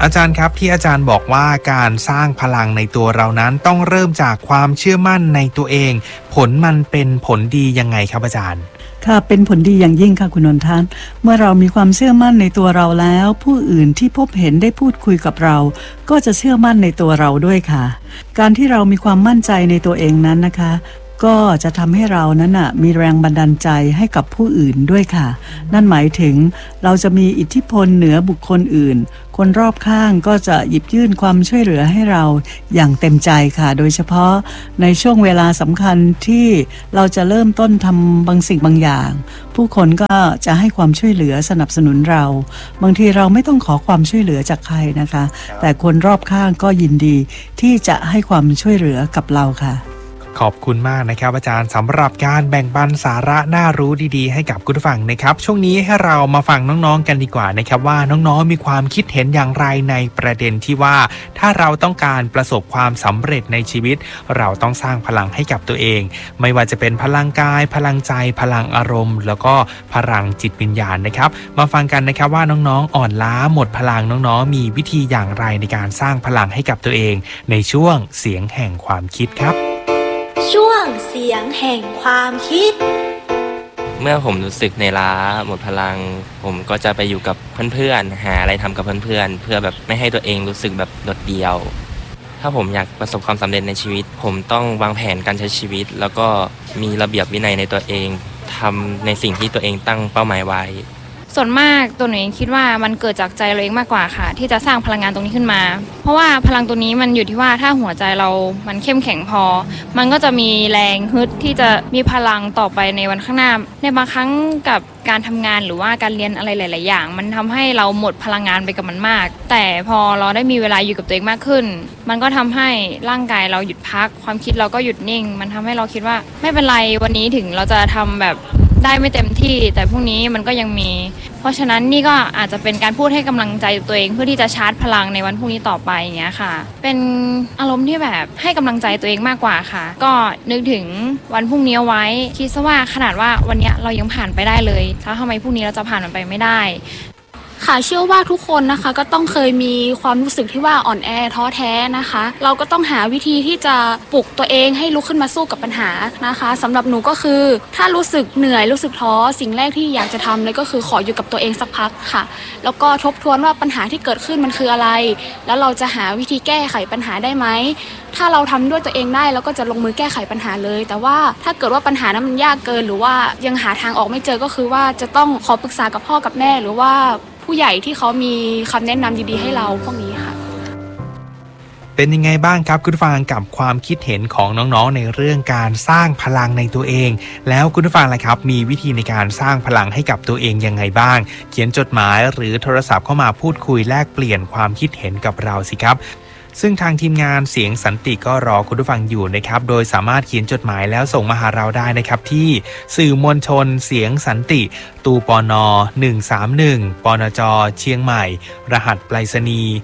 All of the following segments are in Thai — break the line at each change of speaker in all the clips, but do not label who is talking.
อาจารย์ครับที่อาจารย์บอกว่าการสร้างพลังในตัวเรานั้นต้องเริ่มจากความเชื่อมั่นในตัวเองผลมันเป็นผลดียังไงครับอาจารย์
ค่ะเป็นผลดีอย่างยิ่งค่ะคุณนนทัศน์เมื่อเรามีความเชื่อมั่นในตัวเราแล้วผู้อื่นที่พบเห็นได้พูดคุยกับเราก็จะเชื่อมั่นในตัวเราด้วยค่ะการที่เรามีความมั่นใจในตัวเองนั้นนะคะก็จะทำให้เรานั้นมีแรงบันดาลใจให้กับผู้อื่นด้วยค่ะนั่นหมายถึงเราจะมีอิทธิพลเหนือบุคคลอื่นคนรอบข้างก็จะหยิบยื่นความช่วยเหลือให้เราอย่างเต็มใจค่ะโดยเฉพาะในช่วงเวลาสำคัญที่เราจะเริ่มต้นทำบางสิ่งบางอย่างผู้คนก็จะให้ความช่วยเหลือสนับสนุนเราบางทีเราไม่ต้องขอความช่วยเหลือจากใครนะคะแต่คนรอบข้างก็ยินดีที่จะให้ความช่วยเหลือกับเราค่ะ
ขอบคุณมากนะครับอาจารย์สำหรับการแบ่งปันสาระน่ารู้ดีๆให้กับคุณผู้ฟังนะครับช่วงนี้ให้เรามาฟังน้องๆกันดีกว่านะครับว่าน้องๆมีความคิดเห็นอย่างไรในประเด็นที่ว่าถ้าเราต้องการประสบความสำเร็จในชีวิตเราต้องสร้างพลังให้กับตัวเองไม่ว่าจะเป็นพลังกายพลังใจพลังอารมณ์แล้วก็พลังจิตวิญญาณนะครับมาฟังกันนะครับว่าน้องๆอ่อนล้าหมดพลังน้องๆมีวิธีอย่างไรในการสร้างพลังให้กับตัวเองในช่วงเสียงแห่งความคิดครับ
ช่วงเสียงแห่งความคิด
เมื่อผมรู้สึกในล้าหมดพลังผมก็จะไปอยู่กับเพื่อนๆหาอะไรทำกับเพื่อนๆเพื่อแบบไม่ให้ตัวเองรู้สึกแบบโดดเดี่ยวถ้าผมอยากประสบความสำเร็จในชีวิตผมต้องวางแผนการใช้ชีวิตแล้วก็มีระเบียบวินัยในตัวเองทำในสิ่งที่ตัวเองตั้งเป้าหมายไว้
ส่วนมากตัวหนูเองคิดว่ามันเกิดจากใจเราเองมากกว่าค่ะที่จะสร้างพลังงานตรงนี้ขึ้นมาเพราะว่าพลังตัวนี้มันอยู่ที่ว่าถ้าหัวใจเรามันเข้มแข็งพอมันก็จะมีแรงฮึดที่จะมีพลังต่อไปในวันข้างหน้าในบางครั้งกับการทำงานหรือว่าการเรียนอะไรหลายๆอย่างมันทำให้เราหมดพลังงานไปกับมันมากแต่พอเราได้มีเวลาอยู่กับตัวเองมากขึ้นมันก็ทำให้ร่างกายเราหยุดพักความคิดเราก็หยุดนิ่งมันทำให้เราคิดว่าไม่เป็นไรวันนี้ถึงเราจะทำแบบได้ไม่เต็มที่แต่พรุ่งนี้มันก็ยังมีเพราะฉะนั้นนี่ก็อาจจะเป็นการพูดให้กำลังใจตัวเองเพื่อที่จะชาร์จพลังในวันพรุ่งนี้ต่อไปอย่างเงี้ยค่ะเป็นอารมณ์ที่แบบให้กำลังใจตัวเองมากกว่าค่ะก็นึกถึงวันพรุ่งนี้เอาไว้คิดซะว่าขนาดว่าวันนี้เรายังผ่านไปได้เลยแล้วทำไมพรุ่งนี้เราจะผ่านมันไปไม่ได้
ค่ะเชื่อว่าทุกคนนะคะก็ต้องเคยมีความรู้สึกที่ว่าอ่อนแอท้อแท้นะคะเราก็ต้องหาวิธีที่จะปลุกตัวเองให้ลุกขึ้นมาสู้กับปัญหานะคะสำหรับหนูก็คือถ้ารู้สึกเหนื่อยรู้สึกท้อสิ่งแรกที่อยากจะทำเลยก็คือขออยู่กับตัวเองสักพักค่ะแล้วก็ทบทวนว่าปัญหาที่เกิดขึ้นมันคืออะไรแล้วเราจะหาวิธีแก้ไขปัญหาได้ไหมถ้าเราทำด้วยตัวเองได้เราก็จะลงมือแก้ไขปัญหาเลยแต่ว่าถ้าเกิดว่าปัญหานั้นมันยากเกินหรือว่ายังหาทางออกไม่เจอก็คือว่าจะต้องขอปรึกษากับพ่อกับแม่หรือว่าผู้ใหญ่ที่เขามีคำแนะนำดีๆให้เราพวกนี้ค่ะ
เป็นยังไงบ้างครับคุณผู้ฟังกับความคิดเห็นของน้องๆในเรื่องการสร้างพลังในตัวเองแล้วคุณผู้ฟังล่ะครับมีวิธีในการสร้างพลังให้กับตัวเองยังไงบ้างเขียนจดหมายหรือโทรศัพท์เข้ามาพูดคุยแลกเปลี่ยนความคิดเห็นกับเราสิครับซึ่งทางทีมงานเสียงสันติก็รอคุณผู้ฟังอยู่นะครับโดยสามารถเขียนจดหมายแล้วส่งมาหาเราได้นะครับที่สื่อมวลชนเสียงสันติตู้ปน131ปนจเชียงใหม่รหัสไปรษณีย์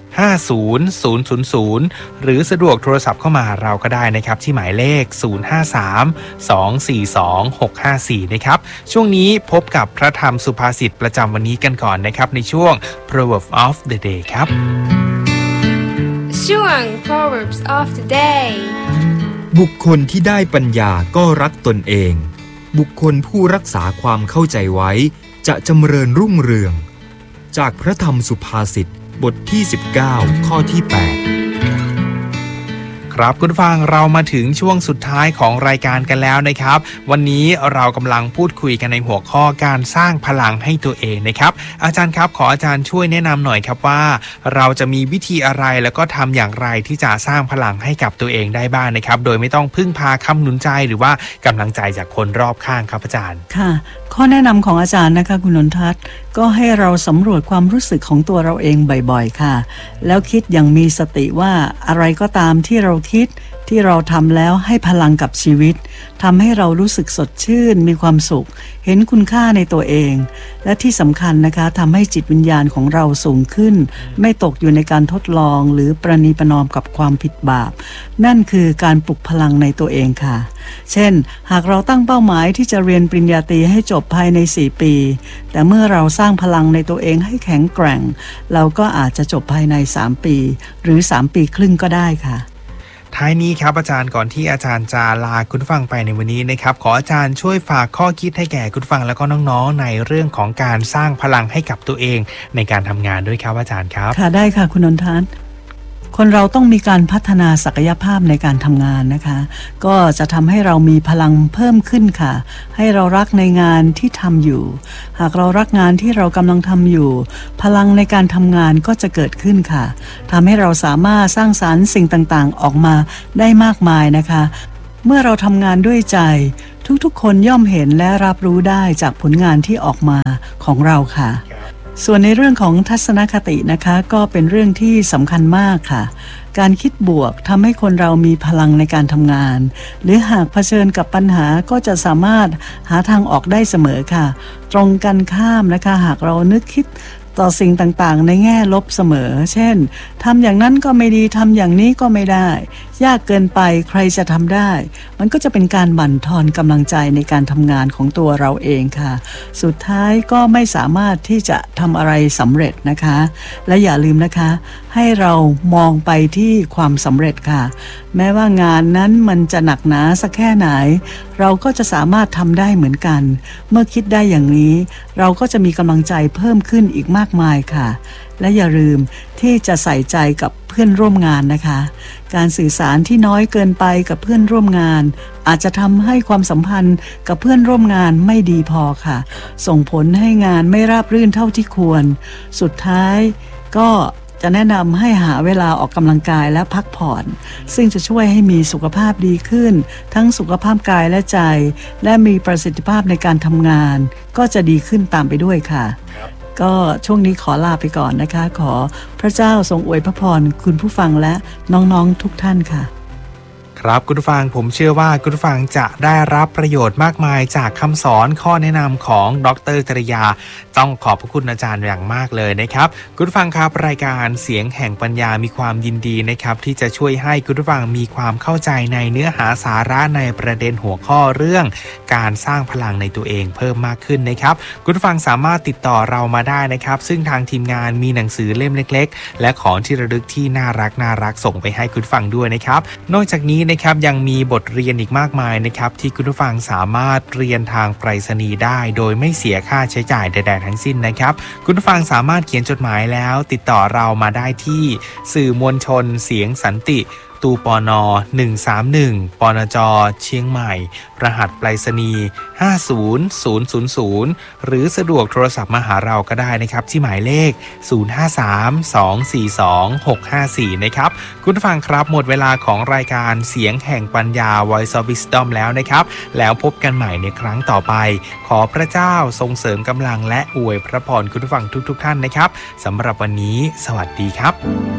50000หรือสะดวกโทรศัพท์เข้ามาหาเราก็ได้นะครับที่หมายเลข053-242-654นะครับช่วงนี้พบกับพระธรรมสุภาษิตประจำวันนี้กันก่อนนะครับในช่วง Proverbs of the Day ครับ
ช่วง Proverbs of the Day
บุคคลที่ได้ปัญญาก็รักตนเองบุคคลผู้รักษาความเข้าใจไว้จะจำเริญรุ่งเรืองจากพระธรรมสุภาษิตบทที่19ข้อที่8
ครับคุณฟังเรามาถึงช่วงสุดท้ายของรายการกันแล้วนะครับวันนี้เรากำลังพูดคุยกันในหัวข้อการสร้างพลังให้ตัวเองนะครับอาจารย์ครับขออาจารย์ช่วยแนะนำหน่อยครับว่าเราจะมีวิธีอะไรแล้วก็ทำอย่างไรที่จะสร้างพลังให้กับตัวเองได้บ้างนะครับโดยไม่ต้องพึ่งพาคำหนุนใจหรือว่ากำลังใจจากคนรอบข้างครับอาจารย์
ค่ะข้อแนะนำของอาจารย์นะคะคุณนนทัศน์ก็ให้เราสำรวจความรู้สึกของตัวเราเองบ่อยๆค่ะแล้วคิดอย่างมีสติว่าอะไรก็ตามที่เราคิดที่เราทำแล้วให้พลังกับชีวิตทำให้เรารู้สึกสดชื่นมีความสุขเห็นคุณค่าในตัวเองและที่สำคัญนะคะทำให้จิตวิญญาณของเราสูงขึ้นไม่ตกอยู่ในการทดลองหรือประนีประนอมกับความผิดบาปนั่นคือการปลุกพลังในตัวเองค่ะเช่นหากเราตั้งเป้าหมายที่จะเรียนปริญญาตรีให้จบภายใน4 ปีแต่เมื่อเราสร้างพลังในตัวเองให้แข็งแกร่งเราก็อาจจะจบภายใน3 ปีหรือ3 ปีครึ่งก็ได้ค่ะ
ท้ายนี้ครับอาจารย์ก่อนที่อาจารย์จะลาคุณผู้ฟังไปในวันนี้นะครับขออาจารย์ช่วยฝากข้อคิดให้แก่คุณผู้ฟังแล้วก็น้องๆในเรื่องของการสร้างพลังให้กับตัวเองในการทำงานด้วยครับอาจารย์ครับ
ค่ะได้ค่ะคุณนนทานคนเราต้องมีการพัฒนาศักยภาพในการทำงานนะคะก็จะทำให้เรามีพลังเพิ่มขึ้นค่ะให้เรารักในงานที่ทำอยู่หากเรารักงานที่เรากำลังทำอยู่พลังในการทำงานก็จะเกิดขึ้นค่ะทำให้เราสามารถสร้างสรรค์สิ่งต่างๆออกมาได้มากมายนะคะเมื่อเราทำงานด้วยใจทุกๆคนย่อมเห็นและรับรู้ได้จากผลงานที่ออกมาของเราค่ะส่วนในเรื่องของทัศนคตินะคะก็เป็นเรื่องที่สำคัญมากค่ะการคิดบวกทำให้คนเรามีพลังในการทำงานหรือหากเผชิญกับปัญหาก็จะสามารถหาทางออกได้เสมอค่ะตรงกันข้ามนะคะหากเรานึกคิดต่อสิ่งต่างๆในแง่ลบเสมอเช่นทำอย่างนั้นก็ไม่ดีทำอย่างนี้ก็ไม่ได้ยากเกินไปใครจะทำได้มันก็จะเป็นการบั่นทอนกำลังใจในการทำงานของตัวเราเองค่ะสุดท้ายก็ไม่สามารถที่จะทำอะไรสำเร็จนะคะและอย่าลืมนะคะให้เรามองไปที่ความสำเร็จค่ะแม้ว่างานนั้นมันจะหนักหนาสักแค่ไหนเราก็จะสามารถทำได้เหมือนกันเมื่อคิดได้อย่างนี้เราก็จะมีกำลังใจเพิ่มขึ้นอีกมากมายค่ะและอย่าลืมที่จะใส่ใจกับเพื่อนร่วมงานนะคะการสื่อสารที่น้อยเกินไปกับเพื่อนร่วมงานอาจจะทำให้ความสัมพันธ์กับเพื่อนร่วมงานไม่ดีพอค่ะส่งผลให้งานไม่ราบรื่นเท่าที่ควรสุดท้ายก็จะแนะนำให้หาเวลาออกกำลังกายและพักผ่อนซึ่งจะช่วยให้มีสุขภาพดีขึ้นทั้งสุขภาพกายและใจและมีประสิทธิภาพในการทำงานก็จะดีขึ้นตามไปด้วยค่ะก็ช่วงนี้ขอลาไปก่อนนะคะขอพระเจ้าทรงอวยพระพรคุณผู้ฟังและน้องๆทุกท่านค่ะ
ครับคุณผู้ฟังผมเชื่อว่าคุณผู้ฟังจะได้รับประโยชน์มากมายจากคำสอนข้อแนะนำของดร.จริยาต้องขอบพระคุณอาจารย์อย่างมากเลยนะครับคุณผู้ฟังครับรายการเสียงแห่งปัญญามีความยินดีนะครับที่จะช่วยให้คุณผู้ฟังมีความเข้าใจในเนื้อหาสาระในประเด็นหัวข้อเรื่องการสร้างพลังในตัวเองเพิ่มมากขึ้นนะครับคุณผู้ฟังสามารถติดต่อเรามาได้นะครับซึ่งทางทีมงานมีหนังสือเล่มเล็กๆและของที่ระลึกที่น่ารักส่งไปให้คุณผู้ฟังด้วยนะครับนอกจากนี้นะครับยังมีบทเรียนอีกมากมายนะครับที่คุณผู้ฟังสามารถเรียนทางไปรษณีย์ได้โดยไม่เสียค่าใช้จ่ายใดๆทั้งสิ้นนะครับคุณผู้ฟังสามารถเขียนจดหมายแล้วติดต่อเรามาได้ที่สื่อมวลชนเสียงสันติตู้ปน131ปนจเชียงใหม่รหัสไปรษณีย์50000หรือสะดวกโทรศัพท์มาหาเราก็ได้นะครับที่หมายเลข0532426654นะครับคุณผู้ฟังครับหมดเวลาของรายการเสียงแห่งปัญญา Voice of Wisdom แล้วนะครับแล้วพบกันใหม่ในครั้งต่อไปขอพระเจ้าทรงเสริมกำลังและอวยพระพรคุณผู้ฟังทุกท่านนะครับสำหรับวันนี้สวัสดีครับ